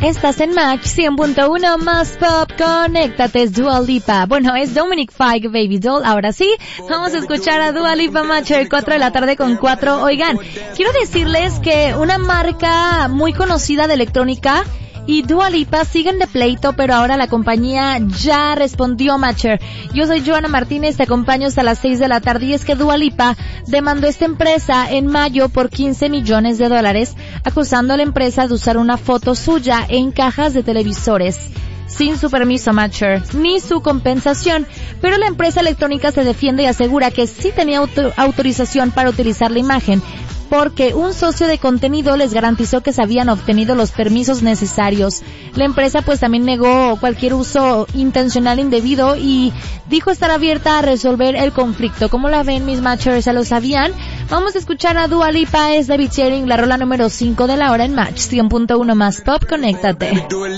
Estás en Match 100.1 más pop, conéctate, es Dua Lipa. Bueno, es Dominic Fike, Baby Doll. Ahora sí, vamos a escuchar a Dua Lipa, Matcher, 4 de la tarde con 4. Oigan, quiero decirles que una marca muy conocida de electrónica y Dua Lipa siguen de pleito, pero ahora la compañía ya respondió, Matcher. Yo soy Joana Martínez, te acompaño hasta las 6 de la tarde, y es que Dua Lipa demandó a esta empresa en mayo por $15 millones, acusando a la empresa de usar una foto suya en cajas de televisores sin su permiso, Matcher, ni su compensación. Pero la empresa electrónica se defiende y asegura que sí tenía autorización para utilizar la imagen, porque un socio de contenido les garantizó que se habían obtenido los permisos necesarios. La empresa pues también negó cualquier uso intencional indebido y dijo estar abierta a resolver el conflicto. ¿Cómo la ven, mis Matchers? ¿Ya lo sabían? Vamos a escuchar a Dua Lipa, es David Sharing, la rola número 5 de la hora en Match 100.1 más pop, conéctate.